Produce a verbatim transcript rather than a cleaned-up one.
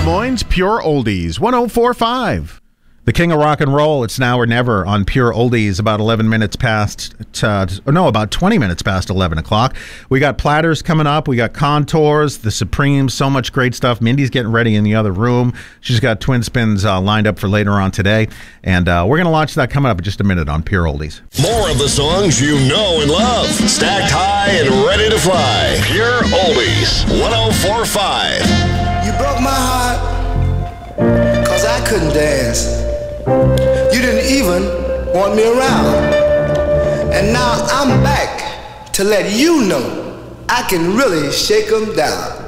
Moines, Pure Oldies, one oh four point five. The king of rock and roll, it's now or never on Pure Oldies, about eleven minutes past, uh, no, about twenty minutes past eleven o'clock. We got Platters coming up. We got Contours, The Supremes, so much great stuff. Mindy's getting ready in the other room. She's got Twin Spins uh, lined up for later on today. And uh, we're going to launch that coming up in just a minute on Pure Oldies. More of the songs you know and love, stacked high and ready to fly. Pure Oldies, one oh four point five. You broke my heart, cause I couldn't dance. You didn't even want me around. And now I'm back to let you know I can really shake 'em down.